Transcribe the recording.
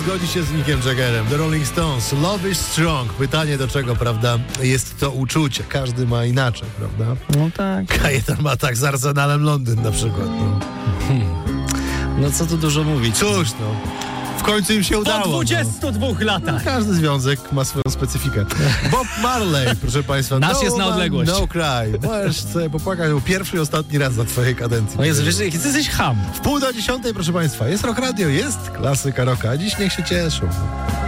zgodzi się z Mickiem Jaggerem. The Rolling Stones, Love is Strong. Pytanie do czego, prawda, jest to uczucie. Każdy ma inaczej, prawda? No tak. Kajetan ma tak z Arsenalem Londyn na przykład. No, No co tu dużo mówić. cóż, no. W końcu im się udało. Po 22 latach. Każdy związek ma swoją specyfikę. Bob Marley, proszę państwa. Nasz jest na Man, odległość. No cry. Możesz sobie popłakać pierwszy i ostatni raz za twojej kadencji. O Jezu, wiesz, jaki ty jesteś cham. W 9:30, proszę państwa, jest Rock Radio, jest klasyka rocka, a dziś niech się cieszą.